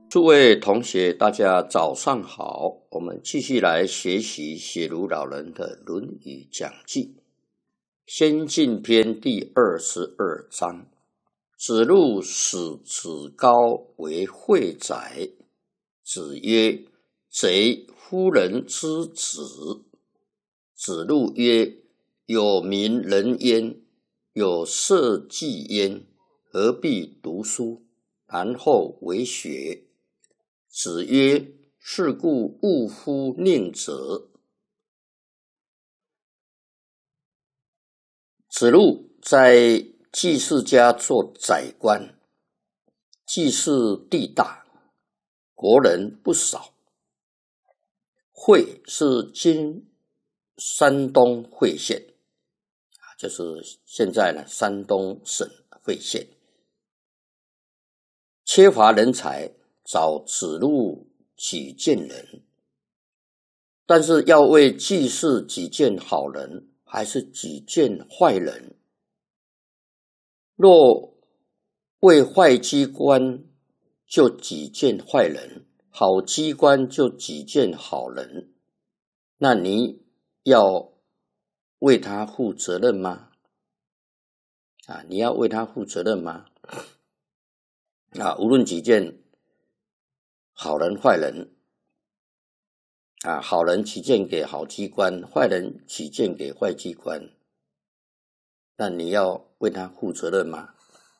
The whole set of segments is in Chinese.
诸位同学，大家早上好。我们继续来学习写如老人的《论语讲记》先进篇第22章。子路使子高为惠宰。子曰：贼夫人之子。子路曰：有名人焉，有社稷焉，何必读书，然后为学？子曰：是故勿夫佞者。子路在季氏家做宰官，季氏地大，国人不少。惠是今山东惠县，就是现在呢山东省惠县。缺乏人才，找子路举荐人，但是要为季氏举荐好人，还是举荐坏人？若为坏机关，就举荐坏人；好机关就举荐好人。那你要为他负责任吗？你要为他负责任吗？无论举荐好人坏人，好人举荐给好机关，坏人举荐给坏机关，那你要为他负责任吗？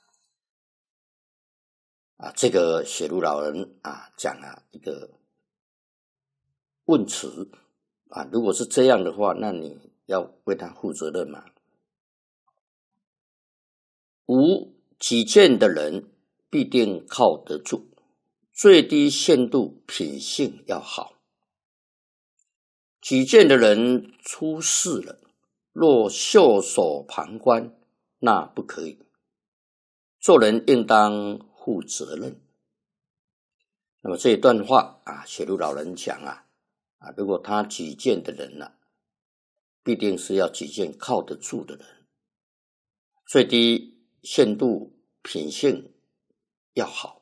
这个写如老人讲一个问词如果是这样的话，那你要为他负责任吗？无举荐的人必定靠得住，最低限度品性要好。举荐的人出事了，若袖手旁观，那不可以。做人应当负责任。那么这一段话写如老人讲如果他举荐的人必定是要举荐靠得住的人，最低限度品性要好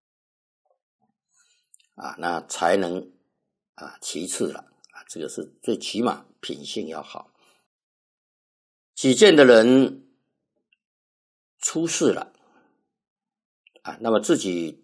那才能其次了这个是最起码品性要好。举荐的人出事了那么自己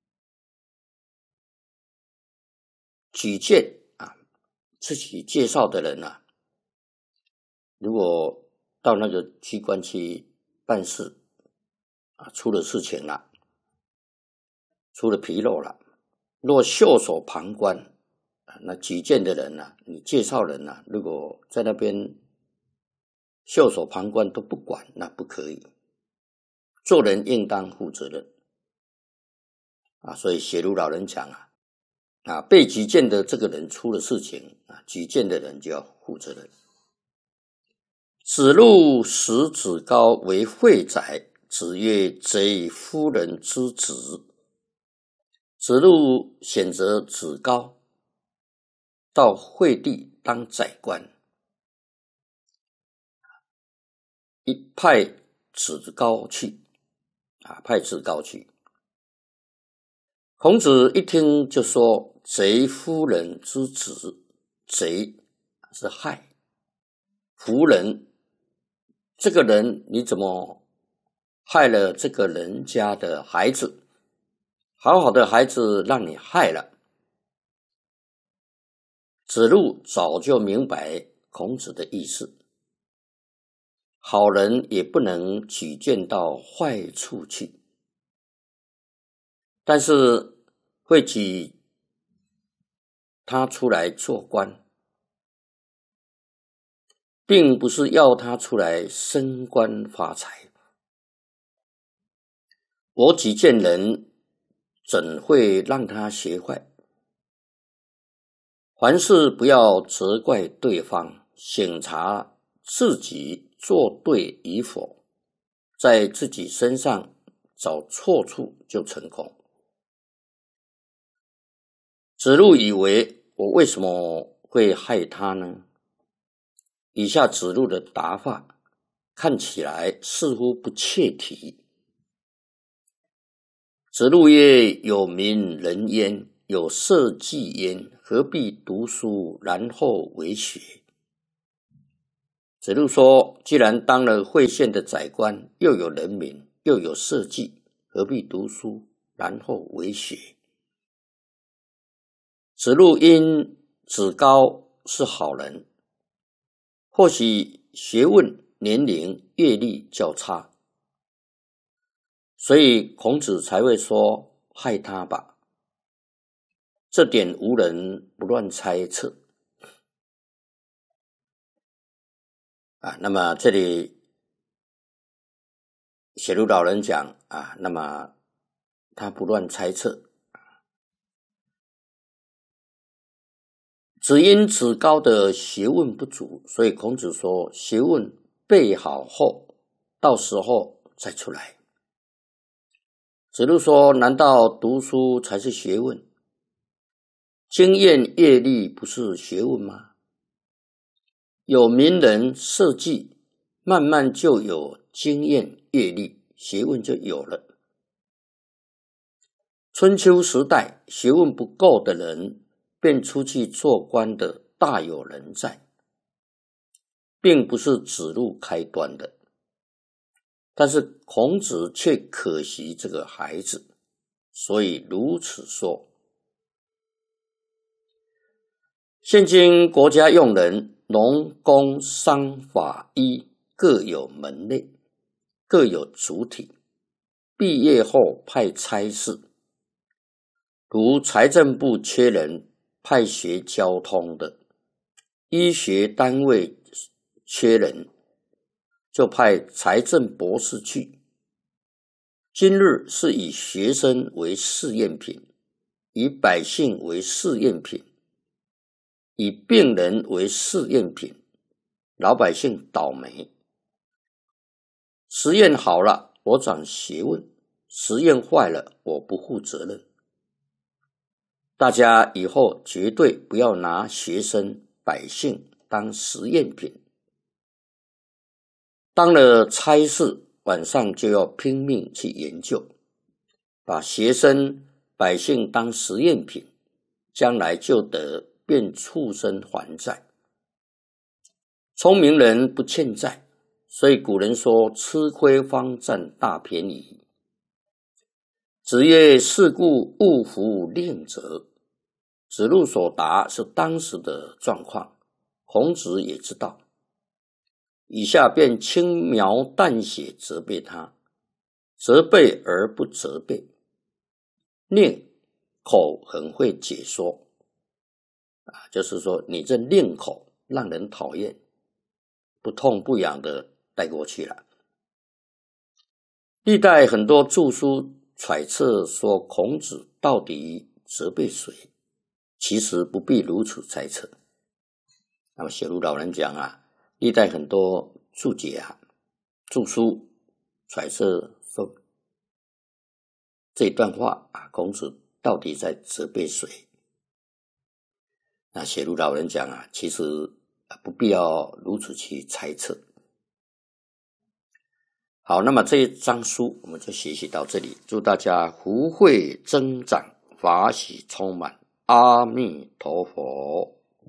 举荐自己介绍的人如果到那个机关去办事出了事情了，出了纰漏了，若袖手旁观那举荐的人你介绍人如果在那边袖手旁观都不管，那不可以。做人应当负责任所以写如老人讲被举荐的这个人出了事情举荐的人就要负责任。子路使子高为惠宰。子曰：贼夫人之子。子路选择子高到惠地当宰官，派子高去孔子一听就说：贼夫人之子。贼是害，夫人这个人你怎么害了这个人家的孩子？好好的孩子让你害了。子路早就明白孔子的意思，好人也不能举荐到坏处去，但是会举他出来做官，并不是要他出来升官发财。我举荐人怎会让他学坏？凡事不要责怪对方，省察自己做对与否，在自己身上找错处就成功。子路以为我为什么会害他呢？以下子路的答法看起来似乎不切题。 子路曰：有名人焉，有社稷焉，何必读书然后为学？子路说，既然当了惠县的宰官，又有人民，又有社稷，何必读书然后为学？子路因子高是好人，或许学问、年龄、阅历较差，所以孔子才会说害他吧。这点无人不乱猜测。那么这里写入老人讲那么他不乱猜测。只因子高的学问不足，所以孔子说学问备好后，到时候再出来。子路说，难道读书才是学问？经验阅历不是学问吗？有名人社稷，慢慢就有经验阅历，学问就有了。春秋时代学问不够的人便出去做官的大有人在，并不是子路开端的，但是孔子却可惜这个孩子，所以如此说。现今国家用人，农工商法医各有门类，各有主体，毕业后派差事，如财政部缺人，派学交通的；医学单位缺人，就派财政博士去。今日是以学生为试验品，以百姓为试验品，以病人为试验品，老百姓倒霉。实验好了，我长学问；实验坏了，我不负责任。大家以后绝对不要拿学生、百姓当实验品。当了差事，晚上就要拼命去研究，把学生、百姓当实验品，将来就得变畜生还债。聪明人不欠债，所以古人说吃亏方占大便宜。子曰：是故勿服令则。子路所答是当时的状况，孔子也知道，以下便轻描淡写责备他，责备而不责备。令口很会解说，就是说你这令口让人讨厌，不痛不痒的带过去了。历代很多著书揣测说孔子到底责备谁，其实不必如此猜测。那么写入老人讲历代很多注解著书揣测说这段话孔子到底在责备谁？那写入老人讲其实不必要如此去猜测。好，那么这一章书我们就学习到这里，祝大家福慧增长，法喜充满，阿弥陀佛。